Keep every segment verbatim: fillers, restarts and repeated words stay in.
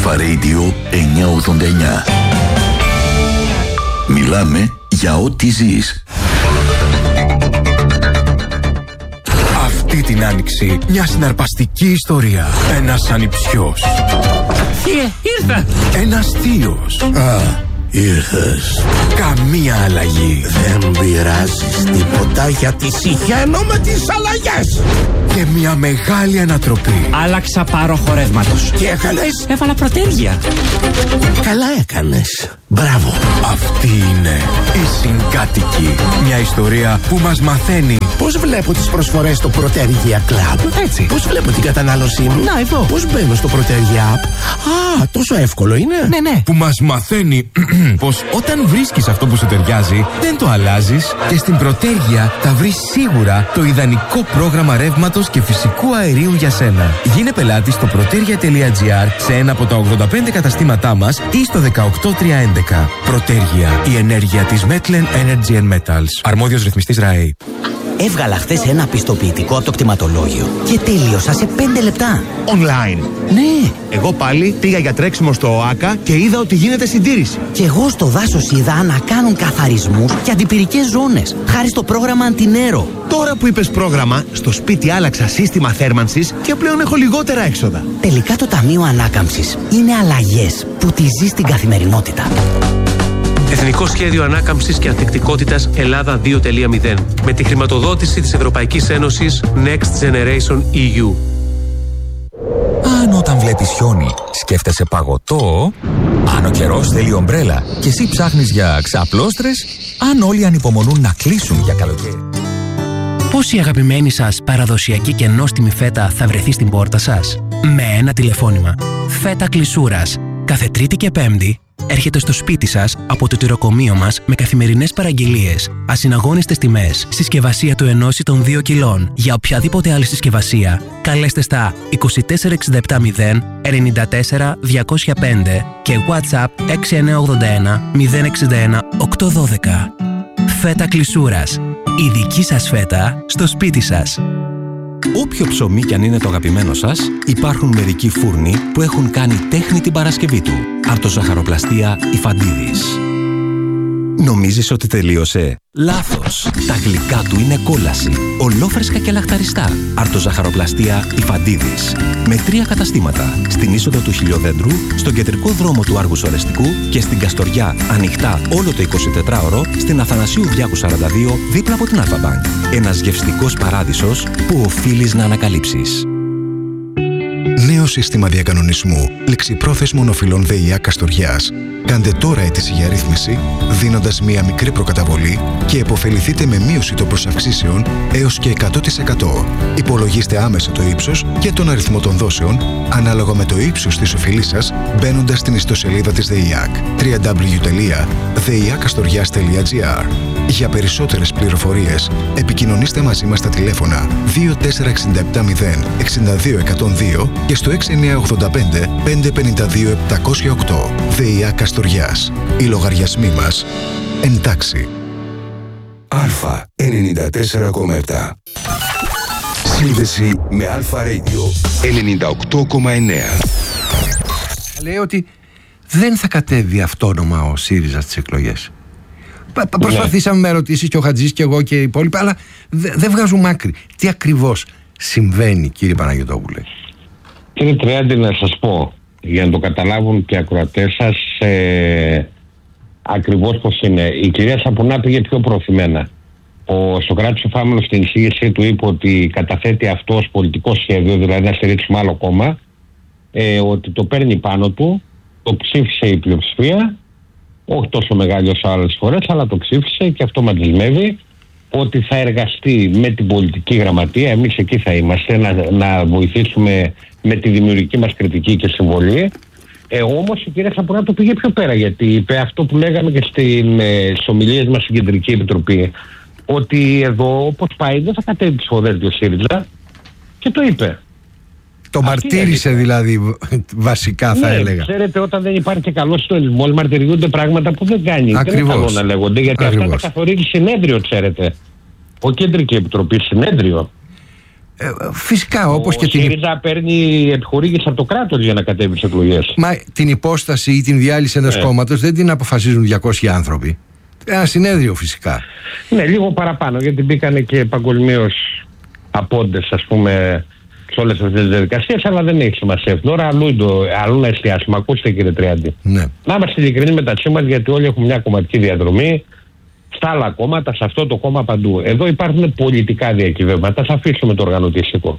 Αλφα Radio εννιακόσια ογδόντα εννιά. Μιλάμε για ό,τι ζεις. Αυτή την άνοιξη μια συναρπαστική ιστορία. Ένας ανιψιός. Θείε, ήρθα! Ένας θείος. Α, ήρθες. Καμία αλλαγή. Δεν πειράζεις τίποτα γιατί συχαίνω με τις αλλαγές. Και μια μεγάλη ανατροπή. Άλλαξα πάροχο ρεύματος. Τι έκανες? Έβαλα προτέρια. Καλά έκανες. Μπράβο. Αυτή είναι η Συγκάτοικοι. Μια ιστορία που μας μαθαίνει πώς βλέπω τις προσφορές στο Protergia Club. Έτσι. Πώς βλέπω την κατανάλωσή μου. Να, εδώ. Πώς μπαίνω στο Protergia App. Α, τόσο εύκολο είναι. Ναι, ναι. Που μας μαθαίνει πως όταν βρίσκεις αυτό που σου ταιριάζει, δεν το αλλάζεις και στην Protergia θα βρεις σίγουρα το ιδανικό πρόγραμμα ρεύματος και φυσικού αερίου για σένα. Γίνε πελάτη στο protergia τελεία gr σε ένα από τα ογδόντα πέντε καταστήματά μας ή στο δεκαοκτώ τριακόσια έντεκα. Protergia, η ενέργεια της Metlen Energy and Metals. Αρμόδιος ρυθμιστής ΡΑΕ. Έβγαλα χθες ένα πιστοποιητικό από το κτηματολόγιο και τέλειωσα σε πέντε λεπτά. Online. Ναι. Εγώ πάλι πήγα για τρέξιμο στο ΟΑΚΑ και είδα ότι γίνεται συντήρηση. Και εγώ στο δάσος είδα να κάνουν καθαρισμούς και αντιπυρικές ζώνες, χάρη στο πρόγραμμα Αντινέρο. Τώρα που είπες πρόγραμμα, στο σπίτι άλλαξα σύστημα θέρμανσης και πλέον έχω λιγότερα έξοδα. Τελικά το Ταμείο Ανάκαμψης είναι αλλαγές που τη ζει στην καθημερινότητα. Εθνικό Σχέδιο Ανάκαμψης και Ανθεκτικότητας Ελλάδα δύο τελεία μηδέν με τη χρηματοδότηση της Ευρωπαϊκής Ένωσης Next Generation ι γιου. Αν όταν βλέπεις χιόνι σκέφτεσαι παγωτό, αν ο καιρός θέλει ομπρέλα και εσύ ψάχνεις για ξαπλώστρες, αν όλοι ανυπομονούν να κλείσουν για καλοκαίρι. Πώς η αγαπημένη σας παραδοσιακή και νόστιμη φέτα θα βρεθεί στην πόρτα σας? Με ένα τηλεφώνημα. Φέτα Κλεισούρας. Κάθε Τρίτη και Πέμπτη έρχεται στο σπίτι σας από το τυροκομείο μας με καθημερινές παραγγελίες, ασυναγώνιστες τιμές, συσκευασία του ενός ή των δύο κιλών. Για οποιαδήποτε άλλη συσκευασία, καλέστε στα είκοσι τέσσερα εξήντα επτά μηδέν ενενήντα τέσσερα διακόσια πέντε και WhatsApp έξι εννιά ογδόντα ένα μηδέν εξήντα ένα οκτακόσια δώδεκα. Φέτα Κλεισούρας. Η δική σας φέτα στο σπίτι σας. Όποιο ψωμί κι αν είναι το αγαπημένο σας, υπάρχουν μερικοί φούρνοι που έχουν κάνει τέχνη την Παρασκευή του. Αρτοζαχαροπλαστεία Ιφαντίδης. Νομίζεις ότι τελείωσε? Λάθος. Τα γλυκά του είναι κόλαση. Ολόφρεσκα και λαχταριστά. Αρτοζαχαροπλαστεία Ιφαντίδης. Με τρία καταστήματα. Στην είσοδο του Χιλιοδέντρου, στον κεντρικό δρόμο του Άργους Ορεστικού και στην Καστοριά ανοιχτά όλο το εικοσιτετράωρο στην Αθανασίου Διάκου σαράντα δύο δίπλα από την Αλφα-Μπανκ. Ένας γευστικός παράδεισος που οφείλεις να ανακαλύψεις. Νέο σύστημα διακανονισμού λεξιπρόθεσμων οφειλών ΔΕΙΑ Καστοριάς. Κάντε τώρα αίτηση για ρύθμιση, δίνοντας μία μικρή προκαταβολή και επωφεληθείτε με μείωση των προσαυξήσεων έως και εκατό τοις εκατό. Υπολογίστε άμεσα το ύψος και τον αριθμό των δόσεων, ανάλογα με το ύψος της οφειλής σας, μπαίνοντας στην ιστοσελίδα της ΔΕΙΑΚ double-u double-u double-u τελεία δειακαστοριάς τελεία gr. Για περισσότερες πληροφορίες, επικοινωνήστε μαζί μας στα τηλέφωνα δύο τέσσερα εξήντα επτά μηδέν εξήντα δύο εκατόν δύο και στο έξι εννιά ογδόντα πέντε πεντακόσια πενήντα δύο επτακόσια οκτώ. ΔΕΙΑ Καστοριάς. Οι λογαριασμοί μας εντάξει. Αλφα ενενήντα τέσσερα κόμμα επτά. Σύνδεση με Αλφα Radio ενενήντα οκτώ κόμμα εννέα. Λέει ότι δεν θα κατέβει αυτόνομα ο ΣΥΡΙΖΑ στις εκλογές. Προσπαθήσαμε με ερωτήσεις και ο Χατζής και εγώ και οι υπόλοιποι, αλλά δεν δε βγάζουμε άκρη. Τι ακριβώς συμβαίνει, κύριε Παναγιωτόπουλε? Κύριε Τριάντη, να σας πω, για να το καταλάβουν και οι ακροατές σας ε, ακριβώς πώς είναι. Η κυρία Σαπουνά πήγε πιο προωθημένα. Ο Σωκράτης ο Φάμελος στην εισήγησή του είπε ότι καταθέτει αυτό ως πολιτικό σχέδιο, δηλαδή να στηρίξουμε άλλο κόμμα, ε, ότι το παίρνει πάνω του, το ψήφισε η πλειοψηφία, όχι τόσο μεγάλη όσο άλλες φορές, αλλά το ψήφισε και αυτό μας δεσμεύει ότι θα εργαστεί με την πολιτική γραμματεία, εμείς εκεί θα είμαστε, να, να βοηθήσουμε με τη δημιουργική μας κριτική και συμβολή. Ε, όμως η κυρία Σαπουνά το πήγε πιο πέρα, γιατί είπε αυτό που λέγαμε και στην, ε, στις ομιλίες μας στην Κεντρική Επιτροπή, ότι εδώ όπως πάει δεν θα κατέβει ψηφοδέλτιο ΣΥΡΙΖΑ, και το είπε. Το μαρτύρησε δηλαδή, βασικά θα ναι, έλεγα. Ξέρετε, όταν δεν υπάρχει και καλό συντονισμό, μαρτυριούνται πράγματα που δεν κάνει. Ακριβώς. Δεν είναι καλό να λέγονται, γιατί Ακριβώς. αυτά τα καθορίζει συνέδριο, ξέρετε. Ο Κεντρική Επιτροπή, συνέδριο. Ε, φυσικά, όπως και την. Ο ΣΥΡΙΖΑ παίρνει επιχορήγηση από το κράτος για να κατέβει στις εκλογές. Μα την υπόσταση ή την διάλυση ενός ναι. κόμματος δεν την αποφασίζουν διακόσιοι άνθρωποι. Ένα συνέδριο φυσικά. Ναι, λίγο παραπάνω, γιατί μπήκανε και παγκοσμίως απόντες, ας πούμε, σε όλες αυτές τις διαδικασίες, αλλά δεν έχει σημασία. Τώρα αλλού, το, αλλού να εστιάσουμε. Ακούστε, κύριε Τριάντη. Ναι. Να είμαστε ειλικρινείς μεταξύ μας, γιατί όλοι έχουμε μια κομματική διαδρομή. Στα άλλα κόμματα, σε αυτό το κόμμα παντού. Εδώ υπάρχουν πολιτικά διακυβεύματα. Θα αφήσουμε το οργανωτιστικό.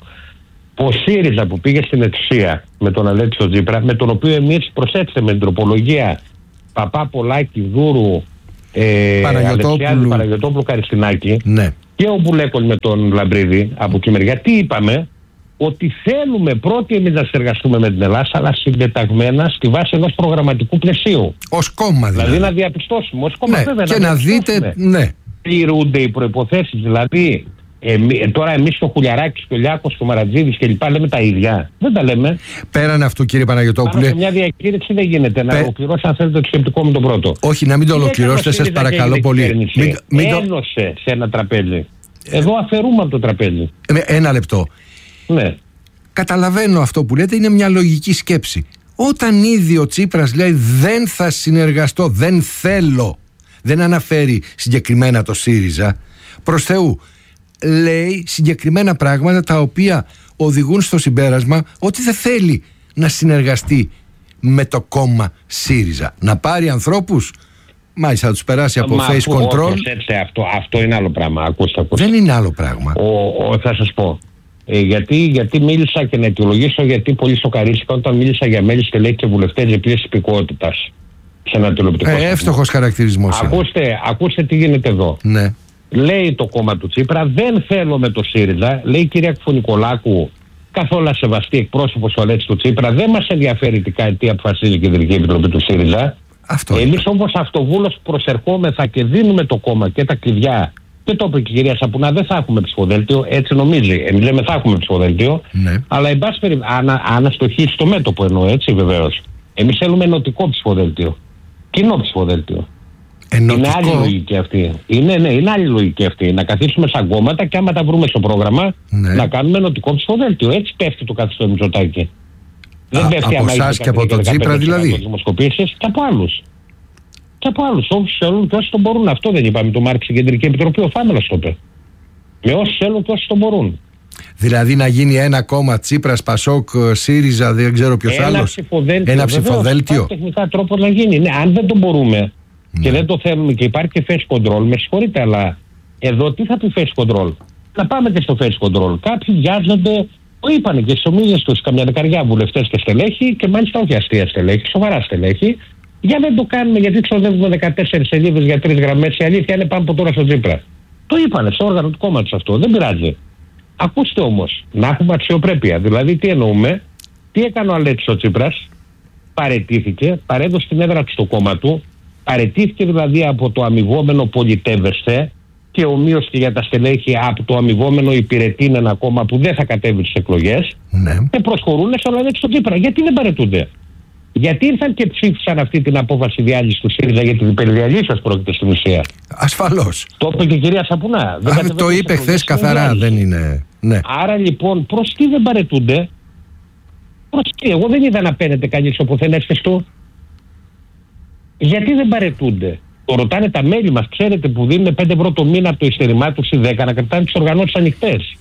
Ο ΣΥΡΙΖΑ που πήγε στην εξουσία με τον Αλέξιο Τσίπρα, με τον οποίο εμείς, προσέξτε, με την τροπολογία Παπά, Πολάκη, Δούρου, ε, Αλεξιάδη, Παναγιωτόπουλου, Καριστινάκη, ναι. και ο Μπουλέκος με τον Λαμπρίδη από εκεί μεριά, τι είπαμε? Ότι θέλουμε πρώτοι εμείς να συνεργαστούμε με την Ελλάδα, αλλά συντεταγμένα στη βάση ενός προγραμματικού πλαισίου. Ως κόμμα δηλαδή. Δηλαδή να διαπιστώσουμε, ως κόμμα, ναι, βέβαια, και να, να δείτε, ναι. πληρούνται οι προϋποθέσεις. Δηλαδή, εμεί, τώρα εμείς ο Χουλιαράκης, ο Λιάκος, ο Μαρατζίδης κλπ. Λέμε τα ίδια. Δεν τα λέμε. Πέραν αυτού, κύριε Παναγιωτόπουλε. Πάνω σε μια διακήρυξη δεν γίνεται. Πέ... Να ολοκληρώσω, αν θέλετε, το σκεπτικό με τον πρώτο. Όχι, να μην το ολοκληρώσετε, σας παρακαλώ πολύ. Μην, μην ένωσε το... σε ένα τραπέζι. Εδώ αφαιρούμε από το τραπέζι. Ένα λεπτό. Ναι. Καταλαβαίνω αυτό που λέτε, είναι μια λογική σκέψη. Όταν ήδη ο Τσίπρας λέει δεν θα συνεργαστώ, δεν θέλω, δεν αναφέρει συγκεκριμένα το ΣΥΡΙΖΑ, προς Θεού, λέει συγκεκριμένα πράγματα τα οποία οδηγούν στο συμπέρασμα ότι δεν θέλει να συνεργαστεί με το κόμμα ΣΥΡΙΖΑ. Να πάρει ανθρώπους, μάλιστα θα τους περάσει από Μα, face που, control. Προσέξτε, αυτό, αυτό είναι άλλο πράγμα. Ακούστε, ακούστε. Δεν είναι άλλο πράγμα. Ο, ο, θα σας πω. Ε, γιατί, γιατί μίλησα και να αιτιολογήσω, γιατί πολύ σοκαρίστηκα όταν μίλησα για μέλη, στελέχη και βουλευτές διπλής υπηκότητας σε ένα τηλεοπτικό. Ε, εύστοχος χαρακτηρισμός. Ακούστε, ακούστε τι γίνεται εδώ. Ναι. Λέει το κόμμα του Τσίπρα, δεν θέλω με το ΣΥΡΙΖΑ. Λέει η κυρία Κουφωνικολάκου, καθόλου σεβαστή εκπρόσωπος ο Αλέξης του Τσίπρα, δεν μας ενδιαφέρει τι, τι αποφασίζει η Κεντρική Επιτροπή του ΣΥΡΙΖΑ. Εμείς όμως αυτοβούλως προσερχόμεθα και δίνουμε το κόμμα και τα κλειδιά. Και το είπε και η κυρία Σαπουνά, δεν θα έχουμε ψηφοδέλτιο, έτσι νομίζει. Εμείς λέμε θα έχουμε ψηφοδέλτιο, ναι. Αλλά εν πάση περιπτώσει, ανα, αναστοχήσει το μέτωπο εννοώ, έτσι βεβαίως. Εμείς θέλουμε ενωτικό ψηφοδέλτιο. Κοινό ψηφοδέλτιο. Ενωτικό. Είναι άλλη λογική αυτή. Είναι, ναι, είναι άλλη λογική αυτή. Να καθίσουμε σαν κόμματα και άμα τα βρούμε στο πρόγραμμα, ναι. Να κάνουμε ενωτικό ψηφοδέλτιο. Έτσι πέφτει το καθεστώς Μητσοτάκη. Δεν πέφτει από εσάς και από τον Τσίπρα δηλαδή. Δημοσκοπήσεις και από άλλους. Και από άλλους, όσους θέλουν και όσοι τον μπορούν. Αυτό δεν είπαμε το Μάρξ στην Κεντρική Επιτροπή, ο Φάμελος το είπε. Με όσους θέλουν και όσοι τον μπορούν. Δηλαδή να γίνει ένα κόμμα Τσίπρας, Πασόκ, ΣΥΡΙΖΑ, δεν ξέρω ποιος ένα άλλος. Ψηφοδέλτιο, ένα ψηφοδέλτιο. Υπάρχει τεχνικά τρόπο να γίνει. Ναι, αν δεν τον μπορούμε ναι. Και δεν το θέλουμε και υπάρχει και face control, με συγχωρείτε, αλλά εδώ τι θα πει face control? Να πάμε και στο face control. Κάποιοι βιάζονται, το είπανε και στις ομίλειες τους, καμιά δεκαριά βουλευτές και στελέχη, και μάλιστα όχι αστεία στελέχη, σοβαρά στελέχη. Για δεν το κάνουμε, γιατί ξοδεύουμε δεκατέσσερις σελίδες για τρεις γραμμές. Η αλήθεια είναι πάμε από τώρα στο Τσίπρα. Το είπανε στο όργανο του κόμματος αυτό, δεν πειράζει. Ακούστε όμως, να έχουμε αξιοπρέπεια. Δηλαδή, τι εννοούμε, τι έκανε ο Αλέξης ο Τσίπρας? Παραιτήθηκε, παρέδωσε την έδρα του στο κόμμα του, παραιτήθηκε δηλαδή από το αμοιβόμενο πολιτεύεστε και ομοίως και για τα στελέχη από το αμοιβόμενο υπηρετεί ένα κόμμα που δεν θα κατέβει στις εκλογές, ναι. Και προσχωρούν στον Αλέξη τον Τσίπρα. Γιατί δεν παραιτούνται? Γιατί ήρθαν και ψήφισαν αυτή την απόφαση διάλυσης του ΣΥΡΙΖΑ, γιατί την υπερδιαλύσεως πρόκειται στην ουσία? Ασφαλώς. Το είπε και η κυρία Σαπουνά. Α, το είπε χθες καθαρά, δεν είναι. Ναι. Άρα λοιπόν, προς τι δεν παραιτούνται? Προς τι? Εγώ δεν είδα να παίρνετε κανείς opoθεν έσφεστο. Γιατί δεν παραιτούνται? Το ρωτάνε τα μέλη μας, ξέρετε, που δίνουν πέντε ευρώ το μήνα από το ειστερημά τους ή δέκα να κρατάνε τις οργανώσεις ανοιχτές.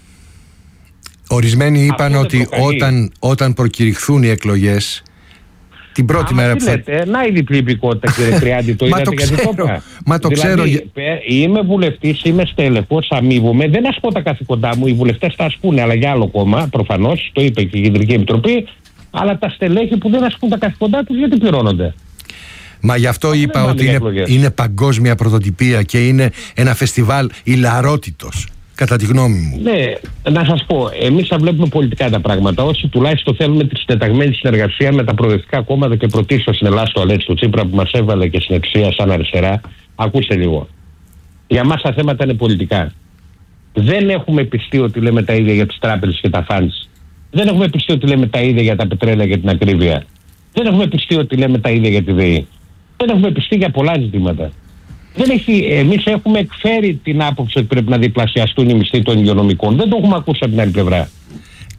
Ορισμένοι είπαν ότι όταν, όταν προκηρυχθούν οι εκλογές, την πρώτη Άμα μέρα που θα... λέτε, να η διπλή υπηκότητα, κύριε Τριάντη, το είδατε γιατί το είπα. Μα το δηλαδή, ξέρω. Είμαι βουλευτής, είμαι στέλεχος, αμείβομαι, δεν ασκώ τα καθήκοντά μου, οι βουλευτές τα ασκούν, αλλά για άλλο κόμμα, προφανώς, το είπε και η Κεντρική Επιτροπή, αλλά τα στελέχη που δεν ασκούν τα καθήκοντά τους, γιατί πληρώνονται? Μα γι' αυτό είπα ότι είναι, είναι παγκόσμια πρωτοτυπία και είναι ένα φεστιβάλ ηλαρότητος, κατά τη γνώμη μου. Ναι, να σας πω, εμείς θα βλέπουμε πολιτικά τα πράγματα. Όσοι τουλάχιστον θέλουμε τη συντεταγμένη συνεργασία με τα προοδευτικά κόμματα και πρωτίστως στην Ελλάδα το Αλέξη του Τσίπρα που μας έβαλε και στην εξουσία σαν αριστερά, ακούστε λίγο. Για μας τα θέματα είναι πολιτικά. Δεν έχουμε πιστεί ότι λέμε τα ίδια για τις τράπεζες και τα φαντς. Δεν έχουμε πιστεί ότι λέμε τα ίδια για τα πετρέλαια και την ακρίβεια. Δεν έχουμε πιστεί ότι λέμε τα ίδια για τη ΔΕΗ. Δεν έχουμε πιστεί για πολλά ζητήματα. Δεν έχει, εμείς έχουμε εκφέρει την άποψη ότι πρέπει να διπλασιαστούν οι μισθοί των υγειονομικών. Δεν το έχουμε ακούσει από την άλλη πλευρά.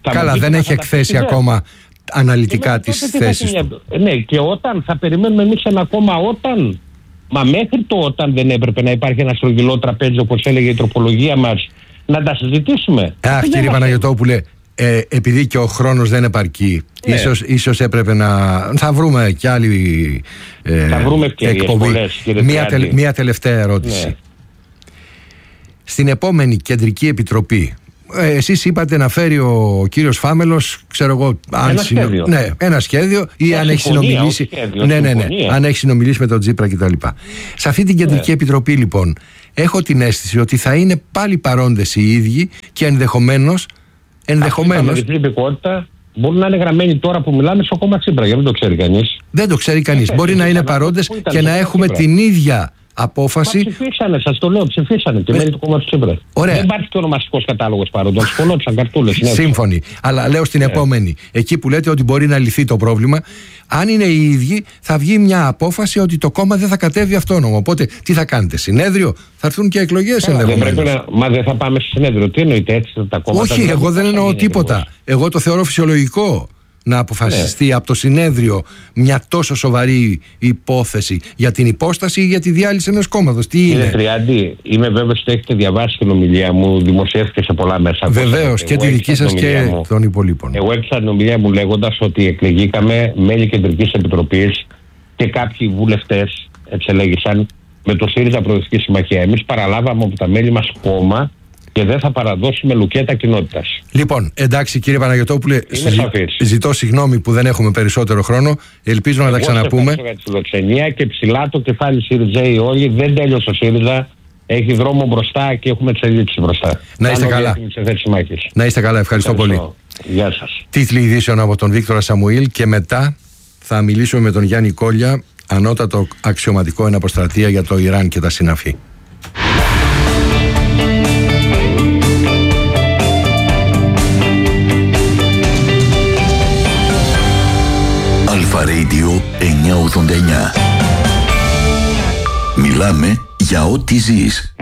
Καλά, δεν έχει εκθέσει ακόμα αναλυτικά τις θέσεις του. Ναι, και όταν θα περιμένουμε εμείς ένα ακόμα όταν. Μα μέχρι το όταν δεν έπρεπε να υπάρχει ένα στρογγυλό τραπέζι, όπως έλεγε η τροπολογία μας, να τα συζητήσουμε. Αχ, κύριε Παναγιωτόπουλε, ε, επειδή και ο χρόνος δεν επαρκεί, ναι. ίσως, ίσως έπρεπε να. Θα βρούμε κι άλλη ε, θα βρούμε ευκαιρίες, πολλές, μία, τε, μία τελευταία ερώτηση. Ναι. Στην επόμενη κεντρική επιτροπή, ε, εσείς είπατε να φέρει ο κύριος Φάμελος, ξέρω εγώ, αν ένα, συνο... σχέδιο. Ναι, ένα σχέδιο ή μια αν έχει συνομιλήσει. Σχέδιο, ναι, ναι, ναι, αν έχει συνομιλήσει με τον Τσίπρα κτλ. Σε αυτή την κεντρική ναι. επιτροπή, λοιπόν, έχω την αίσθηση ότι θα είναι πάλι παρόντες οι ίδιοι και ενδεχομένως. ενδεχομένως αυτή η υπηκότητα μπορεί να είναι γραμμένη τώρα που μιλάμε στο κόμμα Τσίπρα, γιατί δεν το ξέρει κανείς. Δεν το ξέρει κανείς. Ε, μπορεί να είναι παρόντες και να έχουμε Τσίπρα. Την ίδια απόφαση. Μα ψηφίσανε, σας το λέω, ψηφίσανε και μέλη του κόμματος Τσίπρα. Ωραία. Δεν υπάρχει και ονομαστικός κατάλογος παρόντων. Σκονόντουσαν καρτούλες. Σύμφωνοι. Αλλά λέω στην yeah. επόμενη, εκεί που λέτε ότι μπορεί να λυθεί το πρόβλημα, αν είναι οι ίδιοι, θα βγει μια απόφαση ότι το κόμμα δεν θα κατέβει αυτόνομο. Οπότε τι θα κάνετε, συνέδριο, θα έρθουν και εκλογές ενδεχομένως. Να... Μα δεν θα πάμε στο συνέδριο. Τι εννοείτε έτσι τα κόμματα? Όχι, εγώ δεν εννοώ τίποτα. Εγώ το θεωρώ φυσιολογικό να αποφασιστεί ναι. από το συνέδριο μια τόσο σοβαρή υπόθεση για την υπόσταση ή για τη διάλυση ενός κόμματος. Τι είναι? Κύριε Τριάντη, είμαι βέβαιος ότι έχετε διαβάσει την ομιλία μου, δημοσιεύτηκε σε πολλά μέσα. Βεβαίως, και τη δική σας και μου, των υπολείπων. Εγώ έκλεισα την ομιλία μου λέγοντας ότι εκλεγήκαμε μέλη Κεντρικής Επιτροπής και κάποιοι βουλευτές εξελέγησαν με το ΣΥΡΙΖΑ Προοδευτική Συμμαχία. Εμείς παραλάβαμε από τα μέλη μας κόμμα και δεν θα παραδώσουμε λουκέτα κοινότητας. Λοιπόν, εντάξει κύριε Παναγιωτόπουλε, ζη, ζητώ συγγνώμη που δεν έχουμε περισσότερο χρόνο. Ελπίζω εγώ να τα ξαναπούμε. Εγώ για τη φιλοξενία και ψηλά το κεφάλι ΣΥΡΙΖΑ όλοι. Δεν τέλειωσε ο ΣΥΡΙΖΑ. Έχει δρόμο μπροστά και έχουμε εξελίξει μπροστά. Να είστε καλά. Να είστε καλά, ευχαριστώ, ευχαριστώ πολύ. Γεια σας. Τίτλοι ειδήσεων από τον Βίκτορα Σαμουήλ και μετά θα μιλήσουμε με τον Γιάννη Κόλια, ανώτατο αξιωματικό εν αποστρατεία για το Ιράν και τα συναφή. Αλφα Radio εννιακόσια ογδόντα εννιά. Μιλάμε για ό,τι ζεις.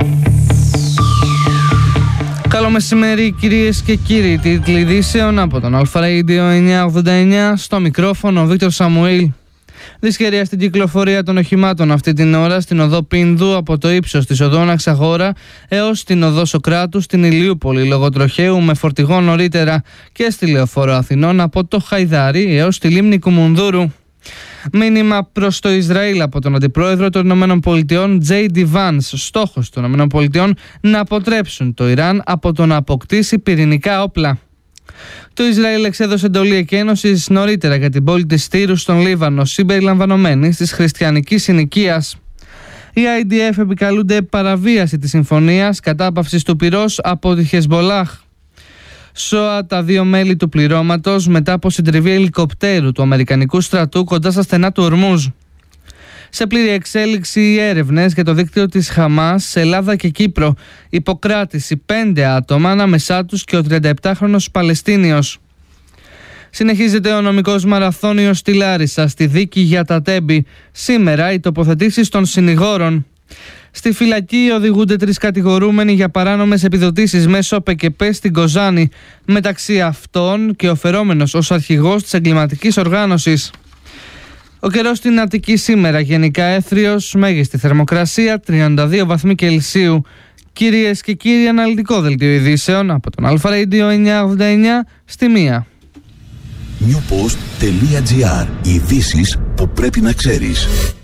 Καλό μεσημέρι κυρίες και κύριοι. Τίτλοι ειδήσεων από τον Αλφα Radio εννιακόσια ογδόντα εννιά. Στο μικρόφωνο ο Βίκτορ Σαμουήλ. Δυσχερία στην κυκλοφορία των οχημάτων αυτή την ώρα στην οδό Πίνδου από το ύψος της οδού Αναξαγόρα έως την οδό Σοκράτου στην Ηλιούπολη λόγω τροχαίου με φορτηγό νωρίτερα και στη Λεωφόρο Αθηνών από το Χαϊδάρι έως τη λίμνη Κουμουνδούρου. Μήνυμα προς το Ισραήλ από τον Αντιπρόεδρο των Ηνωμένων Πολιτειών τζέι ντι Vance. Στόχος των Ηνωμένων Πολιτειών να αποτρέψουν το Ιράν από το να αποκτήσει πυρηνικά όπλα. Το Ισραήλ εξέδωσε εντολή εκένωσης νωρίτερα για την πόλη της Τύρου στον Λίβανο, συμπεριλαμβανομένης της χριστιανικής συνοικίας. Οι άι ντι εφ επικαλούνται παραβίαση της συμφωνίας κατάπαυσης του πυρός από τη Χεσμολάχ. Σώα τα δύο μέλη του πληρώματος μετά από συντριβή ελικοπτέρου του Αμερικανικού στρατού κοντά στα στενά του Ορμούζ. Σε πλήρη εξέλιξη οι έρευνες για το δίκτυο της Χαμάς σε Ελλάδα και Κύπρο. Υποκράτηση πέντε άτομα, ανάμεσά τους και ο τριανταεπτάχρονος Παλαιστίνιος. Συνεχίζεται ο νομικός μαραθώνιος στη Λάρισα, στη δίκη για τα Τέμπη. Σήμερα οι τοποθετήσεις των συνηγόρων. Στη φυλακή οδηγούνται τρεις κατηγορούμενοι για παράνομες επιδοτήσεις μέσω ΠΚΠ στην Κοζάνη. Μεταξύ αυτών και ο φερόμενος ως αρχηγός της εγκληματικής οργάνωσης. Ο καιρός στην Αττική σήμερα γενικά έθριος, μέγιστη θερμοκρασία τριάντα δύο βαθμοί Κελσίου. Κυρίες και κύριοι, αναλυτικό δελτίο ειδήσεων από τον Αλφα Radio εννιακόσια ογδόντα εννιά στη μία. newpost.gr. Ειδήσεις που πρέπει να ξέρεις.